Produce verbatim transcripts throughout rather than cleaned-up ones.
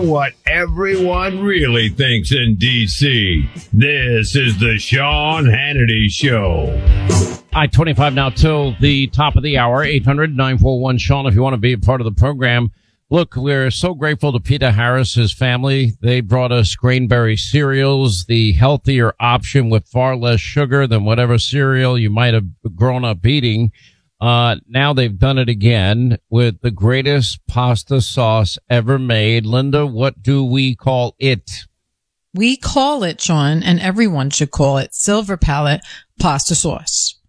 what everyone really thinks in D C. This is the Sean Hannity Show. I twenty-five now till the top of the hour. eight hundred nine four one Sean if you want to be a part of the program. Look, we're so grateful to Peter Harris, his family. They brought us Grainberry cereals, the healthier option with far less sugar than whatever cereal you might have grown up eating. Uh, now they've done it again with the greatest pasta sauce ever made. Linda, what do we call it? We call it, Sean, and everyone should call it, Silver Palette pasta sauce.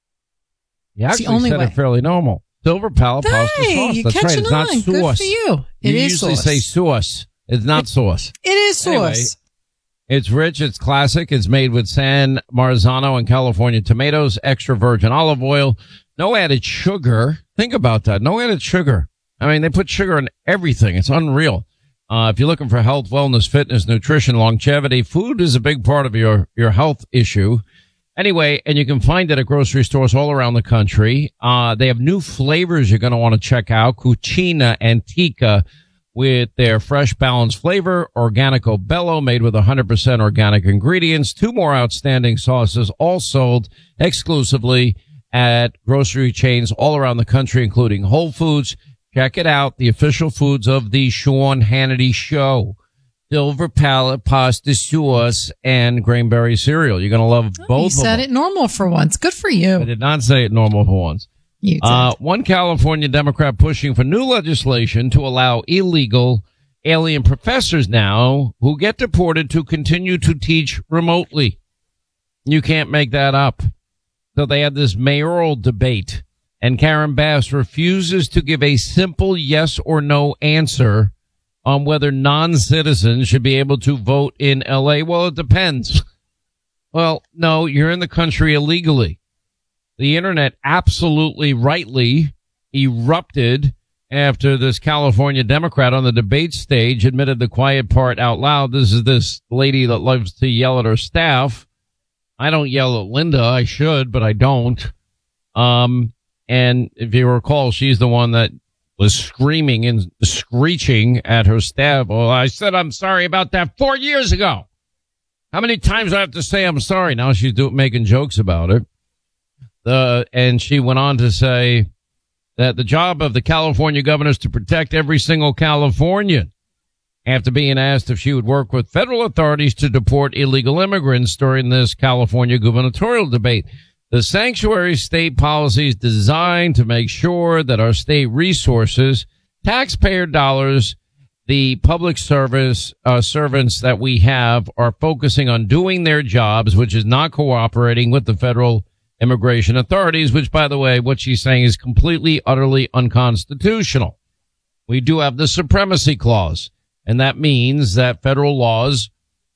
You It's the actually only said way. it fairly normal. Silver Palette pasta Hey, sauce. you're That's right. catching It's not on. sauce. Good for you. It you is usually sauce. say sauce. It's not sauce. It is sauce. Anyway, it's rich, it's classic, it's made with San Marzano and California tomatoes, extra virgin olive oil, no added sugar. Think about that. No added sugar. I mean, they put sugar in everything. It's unreal. Uh, if you're looking for health, wellness, fitness, nutrition, longevity, food is a big part of your, your health issue. Anyway, and you can find it at grocery stores all around the country. Uh, they have new flavors you're going to want to check out. Cucina Antica with their fresh balanced flavor. Organico Bello made with one hundred percent organic ingredients. Two more outstanding sauces, all sold exclusively at grocery chains all around the country, including Whole Foods. Check it out. The official foods of the Sean Hannity Show. Silver Palette pasta sauce and Grainberry cereal. You're going to love Oh, both you of them. said it normal for once. Good for I you. did not say it normal for once. You did. Uh, one California Democrat pushing for new legislation to allow illegal alien professors now who get deported to continue to teach remotely. You can't make that up. So they had this mayoral debate, and Karen Bass refuses to give a simple yes or no answer on whether non-citizens should be able to vote in L A. Well, it depends. Well, no, you're in the country illegally. The internet absolutely rightly erupted after this California Democrat on the debate stage admitted the quiet part out loud. This is this lady that loves to yell at her staff. I don't yell at Linda. I should, but I don't. Um, and if you recall, she's the one that was screaming and screeching at her staff. Well, I said I'm sorry about that four years ago. How many times do I have to say I'm sorry? Now she's do, making jokes about it. Uh, and she went on to say that the job of the California governor is to protect every single Californian. After being asked if she would work with federal authorities to deport illegal immigrants during this California gubernatorial debate. The sanctuary state policy is designed to make sure that our state resources, taxpayer dollars, the public service uh, servants that we have are focusing on doing their jobs, which is not cooperating with the federal immigration authorities, which, by the way, what she's saying is completely, utterly unconstitutional. We do have the supremacy clause, and that means that federal laws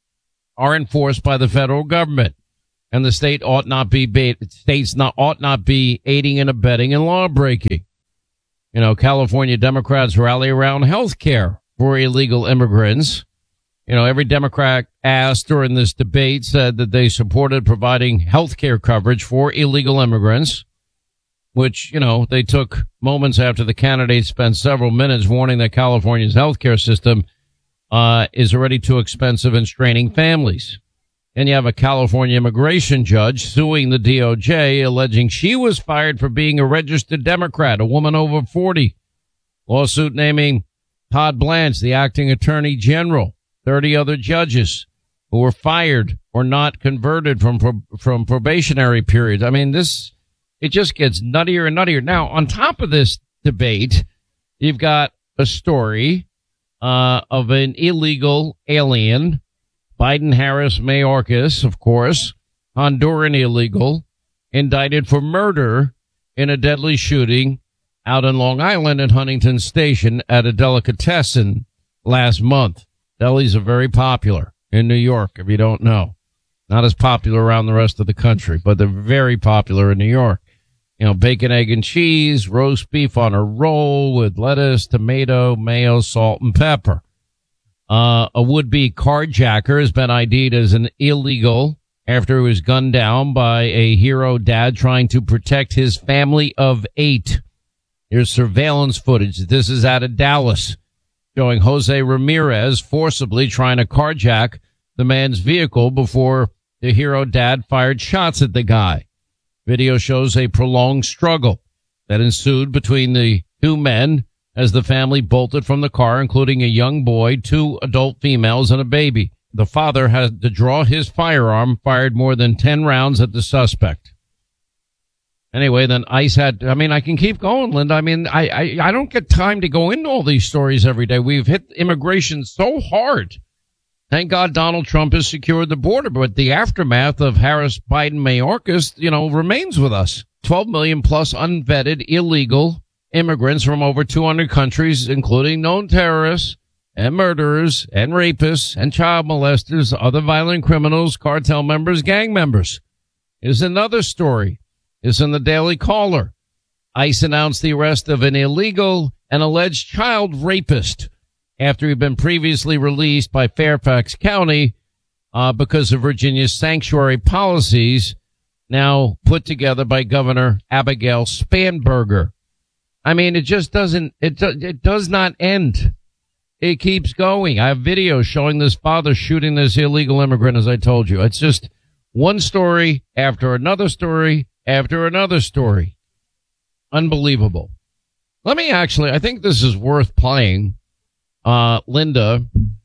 are enforced by the federal government. And the state ought not be, states not, ought not be aiding and abetting in law breaking. You know, California Democrats rally around health care for illegal immigrants. You know, every Democrat asked during this debate said that they supported providing health care coverage for illegal immigrants, which, you know, they took moments after the candidates spent several minutes warning that California's health care system, uh, is already too expensive and straining families. And you have a California immigration judge suing the D O J, alleging she was fired for being a registered Democrat, a woman over forty. Lawsuit naming Todd Blanche, the acting attorney general, thirty other judges who were fired or not converted from from probationary periods. I mean, this, it just gets nuttier and nuttier. Now, on top of this debate, you've got a story uh of an illegal alien, Biden-Harris Mayorkas, of course, Honduran illegal, indicted for murder in a deadly shooting out in Long Island at Huntington Station at a delicatessen last month. Delis are very popular in New York, if you don't know. Not as popular around the rest of the country, but they're very popular in New York. You know, bacon, egg, and cheese, roast beef on a roll with lettuce, tomato, mayo, salt, and pepper. Uh, a would-be carjacker has been I D'd as an illegal after he was gunned down by a hero dad trying to protect his family of eight. Here's surveillance footage. This is out of Dallas. showing Jose Ramirez forcibly trying to carjack the man's vehicle before the hero dad fired shots at the guy. Video shows a prolonged struggle that ensued between the two men as the family bolted from the car, including a young boy, two adult females, and a baby. The father had to draw his firearm, fired more than ten rounds at the suspect. Anyway, then ICE had, I mean, I can keep going, Linda. I mean, I, I, I don't get time to go into all these stories every day. We've hit immigration so hard. Thank God Donald Trump has secured the border, but the aftermath of Harris-Biden-Mayorkas, you know, remains with us. twelve million plus unvetted illegal immigrants from over two hundred countries, including known terrorists and murderers and rapists and child molesters, other violent criminals, cartel members, gang members. Here's another story. It's in the Daily Caller. ICE announced the arrest of an illegal and alleged child rapist after he'd been previously released by Fairfax County uh, because of Virginia's sanctuary policies, now put together by Governor Abigail Spanberger. I mean, it just doesn't, it, do, it does not end. It keeps going. I have videos showing this father shooting this illegal immigrant, as I told you. It's just one story after another story after another story. Unbelievable. Let me actually, I think this is worth playing. Uh, Linda,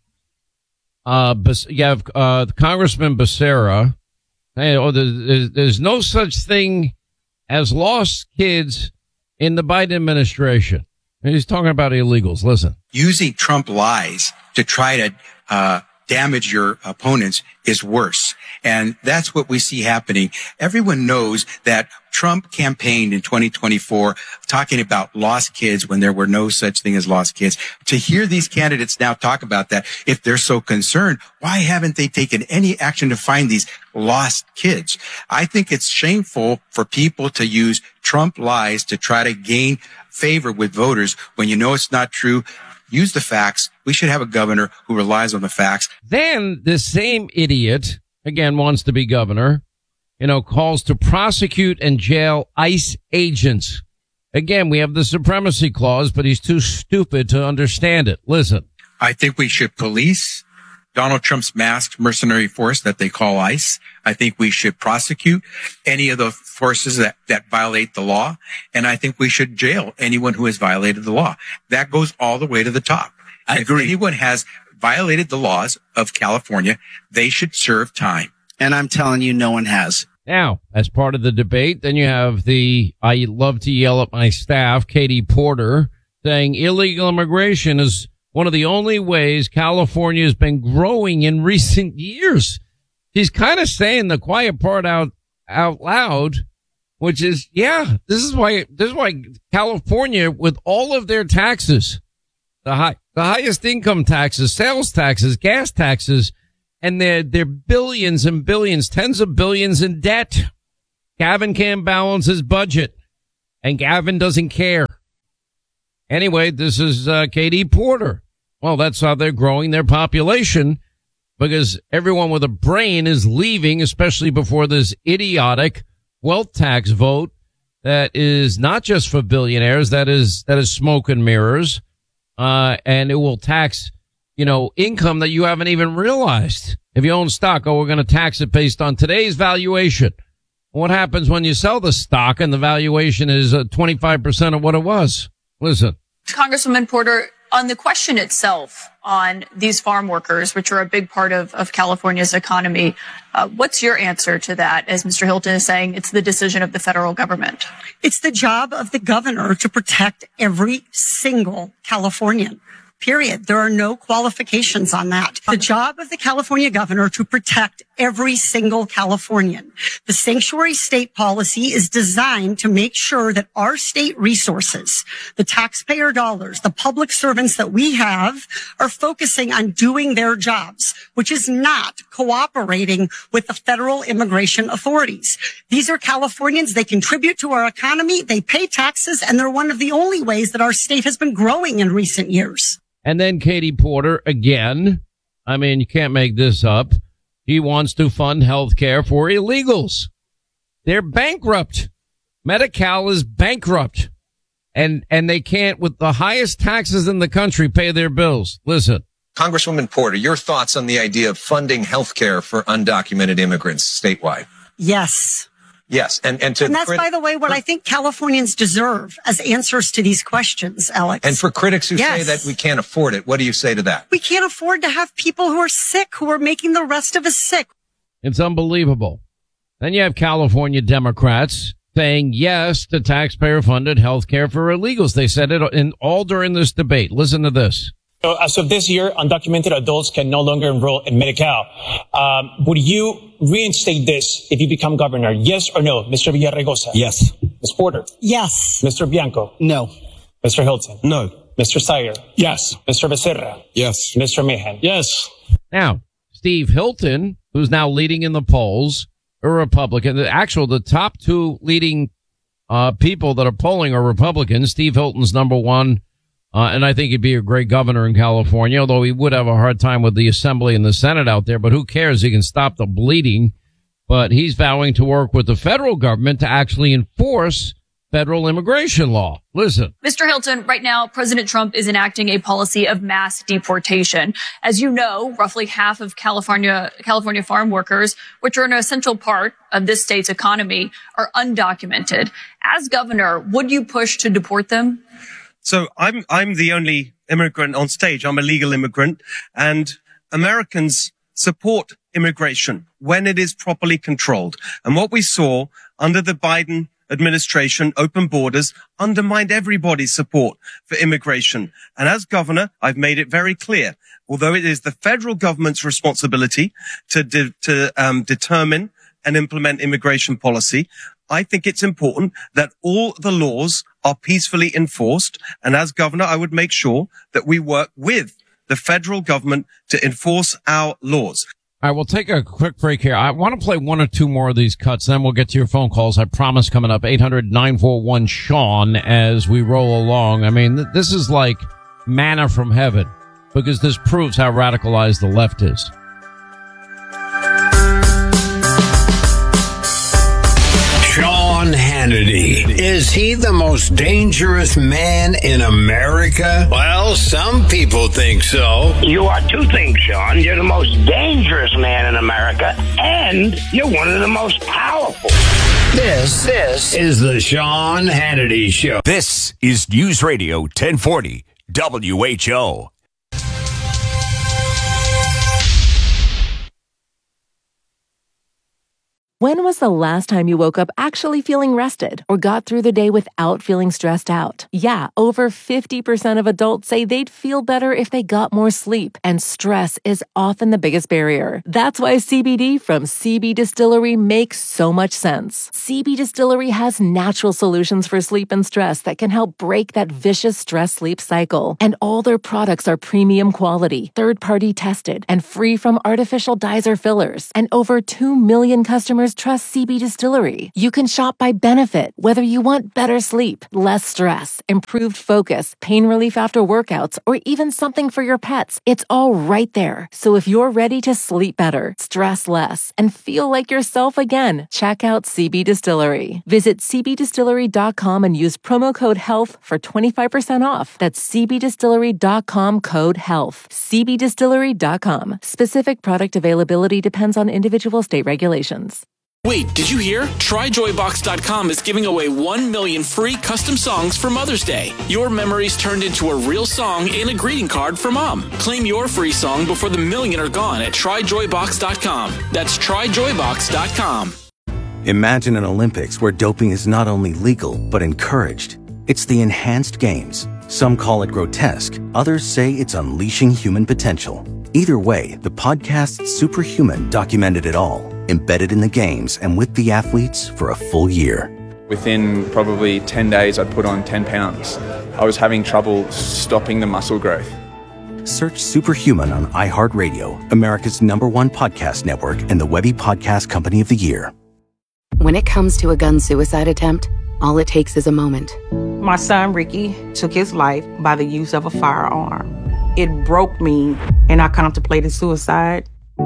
uh, you have, uh, Congressman Becerra. Hey, oh, there's, there's no such thing as lost kids in the Biden administration. And he's talking about illegals. Listen. Using Trump lies to try to, uh, damage your opponents is worse. And that's what we see happening. Everyone knows that Trump campaigned in twenty twenty-four talking about lost kids when there were no such thing as lost kids. To hear these candidates now talk about that, if they're so concerned, why haven't they taken any action to find these lost kids? I think it's shameful for people to use Trump lies to try to gain favor with voters when you know it's not true. Use the facts. We should have a governor who relies on the facts. Then this same idiot, again, wants to be governor, you know, calls to prosecute and jail ICE agents. Again, we have the supremacy clause, but he's too stupid to understand it. Listen. I think we should police Donald Trump's masked mercenary force that they call ICE. I think we should prosecute any of the forces that, that violate the law. And I think we should jail anyone who has violated the law. That goes all the way to the top. I if agree. Anyone has violated the laws of California, they should serve time. And I'm telling you, no one has. Now, as part of the debate, then you have the, I love to yell at my staff, Katie Porter, saying illegal immigration is one of the only ways California has been growing in recent years. She's kind of saying the quiet part out, out loud, which is, yeah, this is why, this is why California, with all of their taxes, the high, the highest income taxes, sales taxes, gas taxes, and they're, they're billions and billions, tens of billions in debt. Gavin can't balance his budget, and Gavin doesn't care. Anyway, this is uh, Katie Porter. Well, that's how they're growing their population, because everyone with a brain is leaving, especially before this idiotic wealth tax vote that is not just for billionaires, that is that is smoke and mirrors, uh, and it will tax, you know, income that you haven't even realized. If you own stock, oh, we're going to tax it based on today's valuation. What happens when you sell the stock and the valuation is uh, twenty-five percent of what it was? Listen. Congresswoman Porter, on the question itself on these farm workers, which are a big part of, of California's economy, uh, what's your answer to that? As Mister Hilton is saying, it's the decision of the federal government. It's the job of the governor to protect every single Californian. Period. There are no qualifications on that. The job of the California governor to protect every single Californian. The sanctuary state policy is designed to make sure that our state resources, the taxpayer dollars, the public servants that we have are focusing on doing their jobs, which is not cooperating with the federal immigration authorities. These are Californians. They contribute to our economy. They pay taxes, and they're one of the only ways that our state has been growing in recent years. And then Katie Porter again. I mean, you can't make this up. He wants to fund health care for illegals. They're bankrupt. Medi-Cal is bankrupt. and, and they can't, with the highest taxes in the country, pay their bills. Listen. Congresswoman Porter, your thoughts on the idea of funding health care for undocumented immigrants statewide? Yes. Yes. And, and to, and that's, crit- by the way, what I think Californians deserve as answers to these questions, Alex. And for critics who yes. say that we can't afford it, what do you say to that? We can't afford to have people who are sick, who are making the rest of us sick. It's unbelievable. Then you have California Democrats saying yes to taxpayer-funded health care for illegals. They said it in all during this debate. Listen to this. So as of this year, undocumented adults can no longer enroll in Medi-Cal. Um, would you reinstate this if you become governor? Yes or no? Mister Villaraigosa? Yes. Miz Porter? Yes. Mister Bianco? No. Mister Hilton? No. Mister Sayer? Yes. Mister Becerra? Yes. Mister Meehan? Yes. Now, Steve Hilton, who's now leading in the polls, a Republican. The actual, the top two leading uh people that are polling are Republicans. Steve Hilton's number one. Uh, and I think he'd be a great governor in California, although he would have a hard time with the Assembly and the Senate out there. But who cares? He can stop the bleeding. But he's vowing to work with the federal government to actually enforce federal immigration law. Listen. Mister Hilton, right now, President Trump is enacting a policy of mass deportation. As you know, roughly half of California, California farm workers, which are an essential part of this state's economy, are undocumented. As governor, would you push to deport them? So I'm, I'm the only immigrant on stage. I'm a legal immigrant, and Americans support immigration when it is properly controlled. And what we saw under the Biden administration, open borders, undermined everybody's support for immigration. And as governor, I've made it very clear, although it is the federal government's responsibility to, de- to um, determine and implement immigration policy, I think it's important that all the laws are peacefully enforced. And as governor, I would make sure that we work with the federal government to enforce our laws. All right, we'll take a quick break here. I want to play one or two more of these cuts, then we'll get to your phone calls. I promise coming up, eight hundred nine four one Sean as we roll along. I mean, th- this is like manna from heaven because this proves how radicalized the left is. Sean Hannity. Is he the most dangerous man in America? Well, some people think so. You are two things, Sean. You're the most dangerous man in America, and you're one of the most powerful. This, this is the Sean Hannity Show. This is News Radio ten forty W H O. When was the last time you woke up actually feeling rested or got through the day without feeling stressed out? Yeah, over fifty percent of adults say they'd feel better if they got more sleep, and stress is often the biggest barrier. That's why C B D from C B Distillery makes so much sense. C B Distillery has natural solutions for sleep and stress that can help break that vicious stress-sleep cycle. And all their products are premium quality, third-party tested, and free from artificial dyes or fillers. And over two million customers trust C B Distillery. You can shop by benefit, whether you want better sleep, less stress, improved focus, pain relief after workouts, or even something for your pets. It's all right there. So if you're ready to sleep better, stress less, and feel like yourself again, check out C B Distillery. Visit c b distillery dot com and use promo code HEALTH for twenty-five percent off. That's c b distillery dot com code HEALTH. c b distillery dot com. Specific product availability depends on individual state regulations. Wait, did you hear? try joy box dot com is giving away one million free custom songs for Mother's Day. Your memories turned into a real song and a greeting card for Mom. Claim your free song before the million are gone at try joy box dot com. That's try joy box dot com. Imagine an Olympics where doping is not only legal, but encouraged. It's the Enhanced Games. Some call it grotesque. Others say it's unleashing human potential. Either way, the podcast Superhuman documented it all, embedded in the games and with the athletes for a full year. Within probably ten days, I'd put on ten pounds. I was having trouble stopping the muscle growth. Search Superhuman on iHeartRadio, America's number one podcast network and the Webby Podcast Company of the Year. When it comes to a gun suicide attempt, all it takes is a moment. My son, Ricky, took his life by the use of a firearm. It broke me, and I contemplated suicide.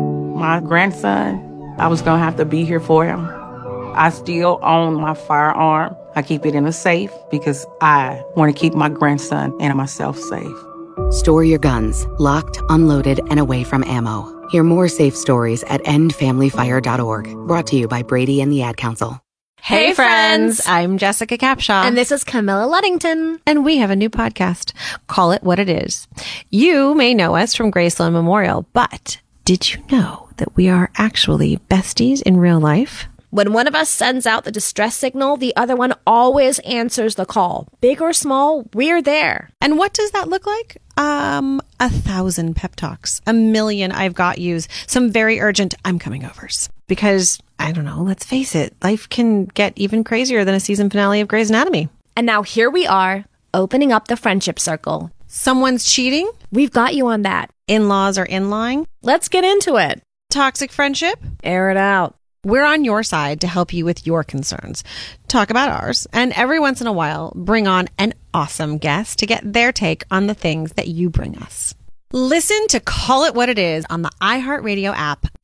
My grandson, I was going to have to be here for him. I still own my firearm. I keep it in a safe because I want to keep my grandson and myself safe. Store your guns, locked, unloaded, and away from ammo. Hear more safe stories at end family fire dot org. Brought to you by Brady and the Ad Council. Hey, friends. I'm Jessica Capshaw. And this is Camilla Luddington. And we have a new podcast. Call It What It Is. You may know us from Graceland Memorial, but did you know that we are actually besties in real life? When one of us sends out the distress signal, the other one always answers the call. Big or small, we're there. And what does that look like? Um, a thousand pep talks, a million I've got yous, some very urgent I'm coming overs. Because, I don't know, let's face it, life can get even crazier than a season finale of Grey's Anatomy. And now here we are, opening up the friendship circle. Someone's cheating? We've got you on that. In-laws are in-lying? Let's get into it. Toxic friendship? Air it out. We're on your side to help you with your concerns. Talk about ours, and every once in a while, bring on an awesome guest to get their take on the things that you bring us. Listen to Call It What It Is on the iHeartRadio app,